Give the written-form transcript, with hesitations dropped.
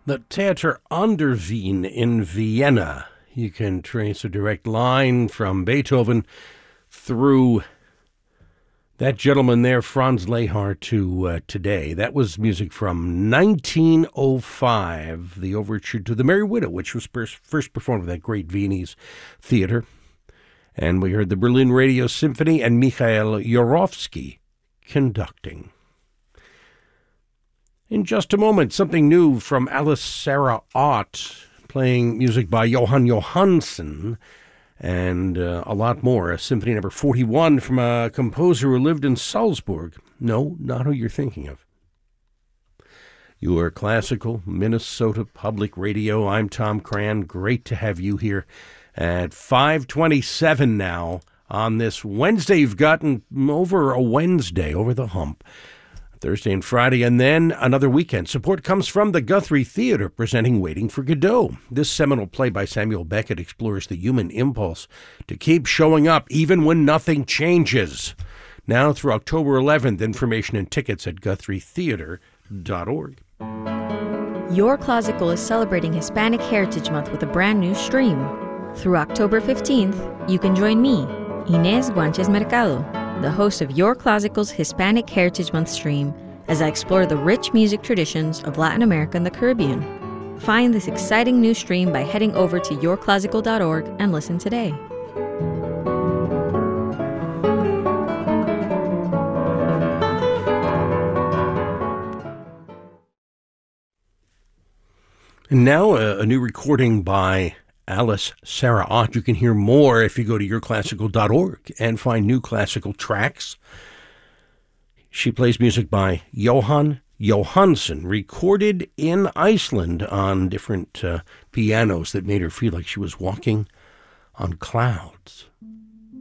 the Theater an der Wien in Vienna. You can trace a direct line from Beethoven through that gentleman there, Franz Lehár, to today. That was music from 1905, the overture to The Merry Widow, which was first performed at that great Viennese theater. And we heard the Berlin Radio Symphony and Mikhail Jurovsky conducting. In just a moment, something new from Alice Sarah Ott, playing music by Jóhann Jóhannsson, and a lot more. Symphony number 41 from a composer who lived in Salzburg. No, not who you're thinking of. You are Classical Minnesota Public Radio. I'm Tom Cran. Great to have you here at 5:27 now on this Wednesday. You've gotten over a Wednesday, over the hump. Thursday and Friday, and then another weekend. Support comes from the Guthrie Theater, presenting Waiting for Godot. This seminal play by Samuel Beckett explores the human impulse to keep showing up even when nothing changes. Now through October 11th, information and tickets at GuthrieTheater.org. Your Classical is celebrating Hispanic Heritage Month with a brand new stream. Through October 15th, you can join me, Inés Guanches Mercado, the host of Your Classical's Hispanic Heritage Month stream, as I explore the rich music traditions of Latin America and the Caribbean. Find this exciting new stream by heading over to yourclassical.org and listen today. And now a new recording by Alice Sarah Ott. You can hear more if you go to yourclassical.org and find new classical tracks. She plays music by Jóhann Jóhannsson, recorded in Iceland on different pianos that made her feel like she was walking on clouds.